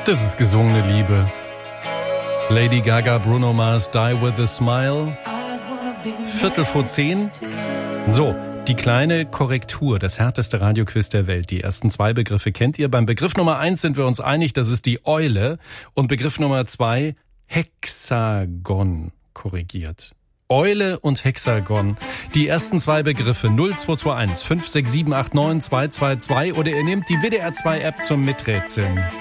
Das ist gesungene Liebe. Lady Gaga, Bruno Mars, Die With a Smile. 9:45. So, die kleine Korrektur, das härteste Radioquiz der Welt. Die ersten 2 Begriffe kennt ihr. Beim Begriff Nummer 1 sind wir uns einig, das ist die Eule. Und Begriff Nummer 2, Hexagon, korrigiert. Eule und Hexagon. Die ersten 2 Begriffe 0221 56789 222 oder ihr nehmt die WDR 2 App zum Miträtseln.